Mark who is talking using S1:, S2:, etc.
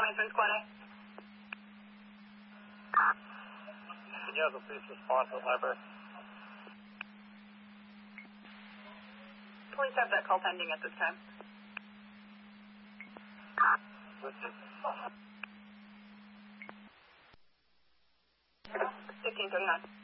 S1: Johnson, Squad A.
S2: Can you have a police response at library?
S1: Police have that call pending at this time. 1539.